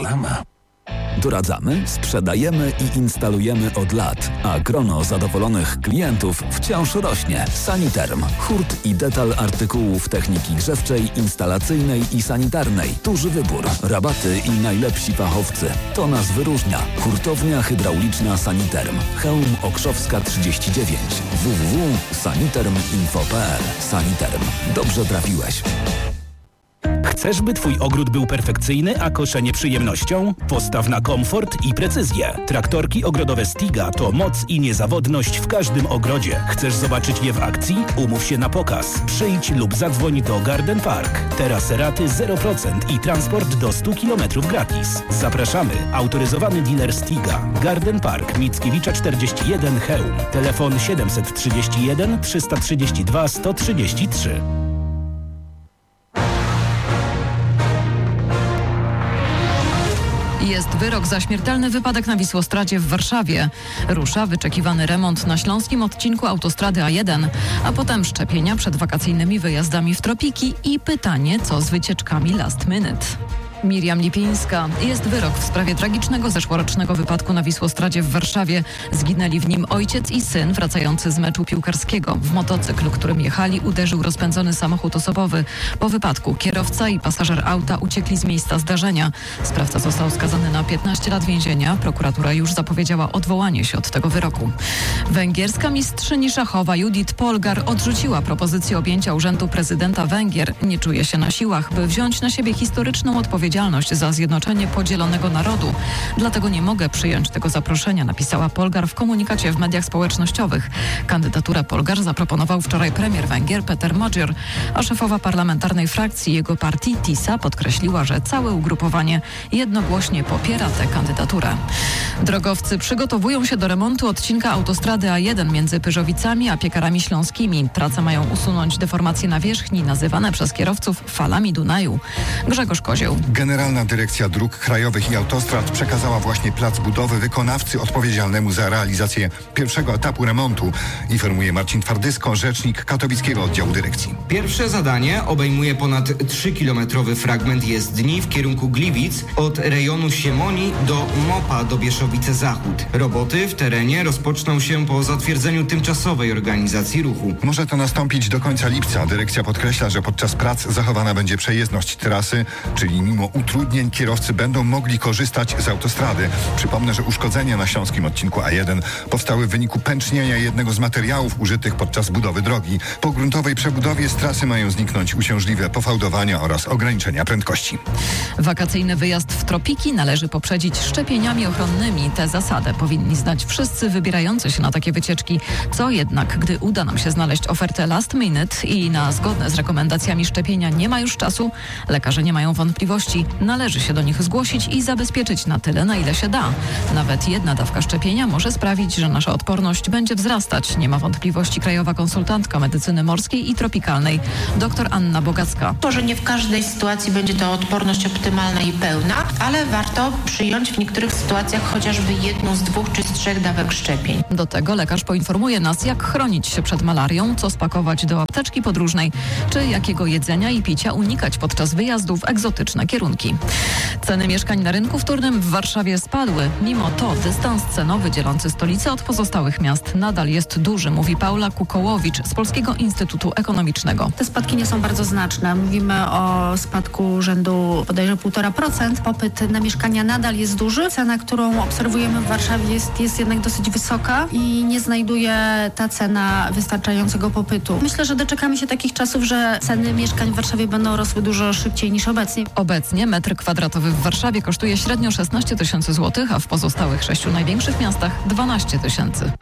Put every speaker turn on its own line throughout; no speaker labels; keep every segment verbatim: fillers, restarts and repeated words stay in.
reklama.
Doradzamy, sprzedajemy i instalujemy od lat, a grono zadowolonych klientów wciąż rośnie. Saniterm. Hurt i detal artykułów techniki grzewczej, instalacyjnej i sanitarnej. Duży wybór, rabaty i najlepsi fachowcy. To nas wyróżnia. Hurtownia hydrauliczna Saniterm. Chełm Okrzowska trzydzieści dziewięć. w w w kropka saniterm info kropka p l. Saniterm. Dobrze trafiłeś.
Chcesz, by Twój ogród był perfekcyjny, a koszenie przyjemnością? Postaw na komfort i precyzję. Traktorki ogrodowe Stiga to moc i niezawodność w każdym ogrodzie. Chcesz zobaczyć je w akcji? Umów się na pokaz. Przyjdź lub zadzwoń do Garden Park. Teraz raty zero procent i transport do stu kilometrów gratis. Zapraszamy. Autoryzowany dealer Stiga. Garden Park, Mickiewicza czterdzieści jeden, Chełm. Telefon siedem trzy jeden, trzysta trzydzieści dwa, sto trzydzieści trzy.
Jest wyrok za śmiertelny wypadek na Wisłostradzie w Warszawie. Rusza wyczekiwany remont na śląskim odcinku autostrady A jeden, a potem szczepienia przed wakacyjnymi wyjazdami w tropiki i pytanie, co z wycieczkami last minute. Miriam Lipińska. Jest wyrok w sprawie tragicznego zeszłorocznego wypadku na Wisłostradzie w Warszawie. Zginęli w nim ojciec i syn wracający z meczu piłkarskiego. W motocykl, którym jechali, uderzył rozpędzony samochód osobowy. Po wypadku kierowca i pasażer auta uciekli z miejsca zdarzenia. Sprawca został skazany na piętnaście lat więzienia. Prokuratura już zapowiedziała odwołanie się od tego wyroku. Węgierska mistrzyni szachowa Judith Polgar odrzuciła propozycję objęcia urzędu prezydenta Węgier. Nie czuje się na siłach, by wziąć na siebie historyczną odpowiedzialność za zjednoczenie podzielonego narodu. Dlatego nie mogę przyjąć tego zaproszenia, napisała Polgar w komunikacie w mediach społecznościowych. Kandydaturę Polgar zaproponował wczoraj premier Węgier Peter Magyar, a szefowa parlamentarnej frakcji jego partii TISA podkreśliła, że całe ugrupowanie jednogłośnie popiera tę kandydaturę. Drogowcy przygotowują się do remontu odcinka autostrady A jeden między Pyrzowicami a Piekarami Śląskimi. Prace mają usunąć deformacje nawierzchni nazywane przez kierowców falami Dunaju. Grzegorz Kozieł.
Generalna Dyrekcja Dróg Krajowych i Autostrad przekazała właśnie plac budowy wykonawcy odpowiedzialnemu za realizację pierwszego etapu remontu, informuje Marcin Twardysko, rzecznik katowickiego oddziału dyrekcji.
Pierwsze zadanie obejmuje ponad trzykilometrowy fragment jezdni w kierunku Gliwic od rejonu Siemoni do Mopa do Bieszowice Zachód. Roboty w terenie rozpoczną się po zatwierdzeniu tymczasowej organizacji ruchu.
Może to nastąpić do końca lipca. Dyrekcja podkreśla, że podczas prac zachowana będzie przejezdność trasy, czyli mimo utrudnień kierowcy będą mogli korzystać z autostrady. Przypomnę, że uszkodzenia na śląskim odcinku A jeden powstały w wyniku pęcznienia jednego z materiałów użytych podczas budowy drogi. Po gruntowej przebudowie z trasy mają zniknąć uciążliwe pofałdowania oraz ograniczenia prędkości.
Wakacyjny wyjazd w tropiki należy poprzedzić szczepieniami ochronnymi. Tę zasadę powinni znać wszyscy wybierający się na takie wycieczki. Co jednak, gdy uda nam się znaleźć ofertę last minute i na zgodne z rekomendacjami szczepienia nie ma już czasu, lekarze nie mają wątpliwości, należy się do nich zgłosić i zabezpieczyć na tyle, na ile się da. Nawet jedna dawka szczepienia może sprawić, że nasza odporność będzie wzrastać. Nie ma wątpliwości krajowa konsultantka medycyny morskiej i tropikalnej dr Anna Bogacka.
To, że nie w każdej sytuacji będzie to odporność optymalna i pełna, ale warto przyjąć w niektórych sytuacjach chociażby jedną z dwóch czy z trzech dawek szczepień.
Do tego lekarz poinformuje nas, jak chronić się przed malarią, co spakować do apteczki podróżnej, czy jakiego jedzenia i picia unikać podczas wyjazdu w egzotyczne kierunki. Ceny mieszkań na rynku wtórnym w Warszawie spadły. Mimo to dystans cenowy dzielący stolicę od pozostałych miast nadal jest duży, mówi Paula Kukołowicz z Polskiego Instytutu Ekonomicznego.
Te spadki nie są bardzo znaczne. Mówimy o spadku rzędu bodajże półtora procent. Popyt na mieszkania nadal jest duży. Cena, którą obserwujemy w Warszawie jest, jest jednak dosyć wysoka i nie znajduje ta cena wystarczającego popytu. Myślę, że doczekamy się takich czasów, że ceny mieszkań w Warszawie będą rosły dużo szybciej niż obecnie.
Obecnie metr kwadratowy w Warszawie kosztuje średnio szesnaście tysięcy złotych, a w pozostałych sześciu największych miastach dwanaście tysięcy.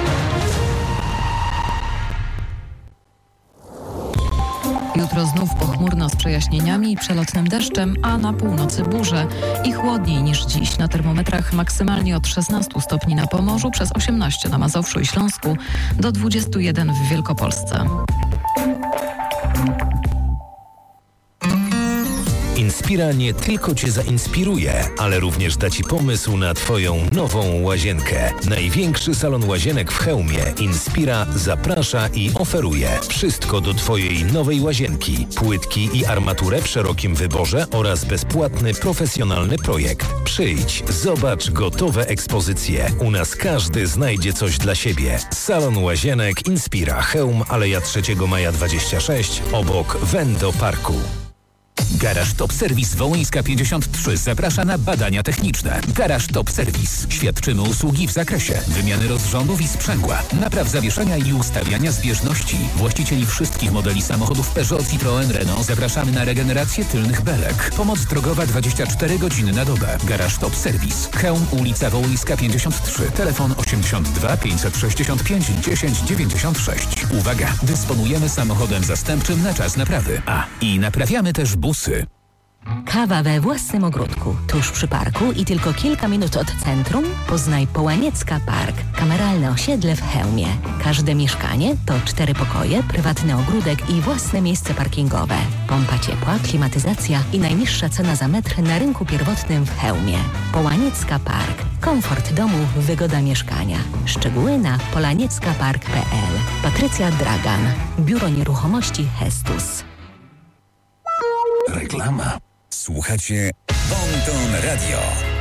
Jutro znów pochmurno z przejaśnieniami i przelotnym deszczem, a na północy burze i chłodniej niż dziś. Na termometrach maksymalnie od szesnastu stopni na Pomorzu, przez osiemnaście na Mazowszu i Śląsku, do dwudziestu jeden w Wielkopolsce.
Inspira nie tylko Cię zainspiruje, ale również da Ci pomysł na Twoją nową łazienkę. Największy salon łazienek w Chełmie Inspira zaprasza i oferuje wszystko do Twojej nowej łazienki. Płytki i armaturę w szerokim wyborze oraz bezpłatny, profesjonalny projekt. Przyjdź, zobacz gotowe ekspozycje. U nas każdy znajdzie coś dla siebie. Salon łazienek Inspira Chełm, Aleja trzeciego maja dwadzieścia sześć, obok Wendo Parku.
Garaż Top Service Wołyńska pięćdziesiąt trzy zaprasza na badania techniczne. Garaż Top Service. Świadczymy usługi w zakresie wymiany rozrządów i sprzęgła, napraw zawieszenia i ustawiania zbieżności. Właścicieli wszystkich modeli samochodów Peugeot, Citroën, Renault zapraszamy na regenerację tylnych belek. Pomoc drogowa dwadzieścia cztery godziny na dobę. Garaż Top Service. Chełm, ulica Wołyńska pięćdziesiąt trzy. Telefon osiemdziesiąt dwa pięćset sześćdziesiąt pięć dziesięć dziewięćdziesiąt sześć. Uwaga! Dysponujemy samochodem zastępczym na czas naprawy. A, i naprawiamy też busy.
Kawa we własnym ogródku, tuż przy parku i tylko kilka minut od centrum? Poznaj Połaniecka Park, kameralne osiedle w Chełmie. Każde mieszkanie to cztery pokoje, prywatny ogródek i własne miejsce parkingowe. Pompa ciepła, klimatyzacja i najniższa cena za metr na rynku pierwotnym w Chełmie. Połaniecka Park. Komfort domu, wygoda mieszkania. Szczegóły na polaniecka park kropka p l. Patrycja Dragan. Biuro Nieruchomości Hestus.
Reklama. Słuchacie Bon Ton Radio.